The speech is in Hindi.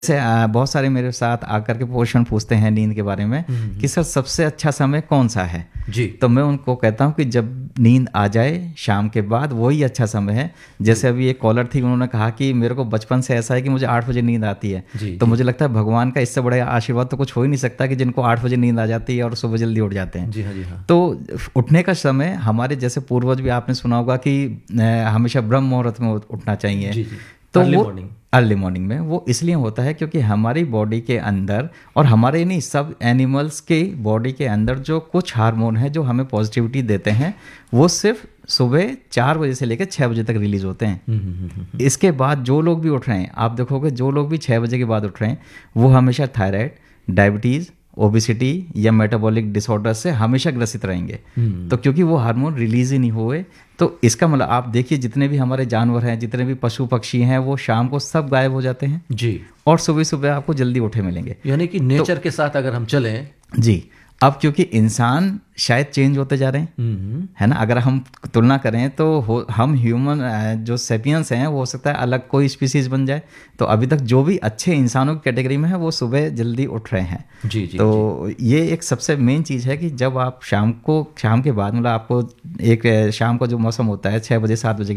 जैसे बहुत सारे मेरे साथ आकर के क्वेश्चन पूछते हैं नींद के बारे में कि सर सबसे अच्छा समय कौन सा है जी। तो मैं उनको कहता हूँ कि जब नींद आ जाए शाम के बाद वही अच्छा समय है। जैसे अभी एक कॉलर थी, उन्होंने कहा कि मेरे को बचपन से ऐसा है कि मुझे 8 बजे नींद आती है। जी, तो जी। मुझे लगता है भगवान का इससे बड़ा आशीर्वाद तो कुछ हो ही नहीं सकता कि जिनको 8 बजे नींद आ जाती है और सुबह जल्दी उठ जाते हैं। जी हाँ, जी हाँ। तो उठने का समय हमारे जैसे पूर्वज भी आपने सुना होगा कि हमेशा ब्रह्म मुहूर्त में उठना चाहिए। जी, जी। तो अर्ली वो मॉर्निंग। अर्ली मॉर्निंग में वो इसलिए होता है क्योंकि हमारी बॉडी के अंदर और हमारे नहीं सब एनिमल्स के बॉडी के अंदर जो कुछ हार्मोन है जो हमें पॉजिटिविटी देते हैं वो सिर्फ सुबह 4 बजे से लेकर 6 बजे तक रिलीज होते हैं। इसके बाद जो लोग भी उठ रहे हैं, आप देखोगे जो लोग भी 6 बजे के बाद उठ रहे हैं वो हमेशा थायराइड, डायबिटीज़, ओबिसिटी या मेटाबॉलिक डिसऑर्डर से हमेशा ग्रसित रहेंगे। तो क्योंकि वो हार्मोन रिलीज ही नहीं हुए, तो इसका मतलब आप देखिए जितने भी हमारे जानवर हैं, जितने भी पशु पक्षी हैं, वो शाम को सब गायब हो जाते हैं जी। और सुबह सुबह आपको जल्दी उठे मिलेंगे। यानी कि नेचर के साथ अगर हम चलें। जी। अब क्योंकि इंसान शायद चेंज होते जा रहे हैं, है ना। अगर हम तुलना करें तो हम ह्यूमन जो सेपियंस हैं वो हो सकता है अलग कोई स्पीसीज बन जाए। तो अभी तक जो भी अच्छे इंसानों की कैटेगरी में है वो सुबह जल्दी उठ रहे हैं। जी, जी। तो जी। ये एक सबसे मेन चीज़ है कि जब आप शाम के बाद मतलब आपको एक शाम का जो मौसम होता है 6 बजे 7 बजे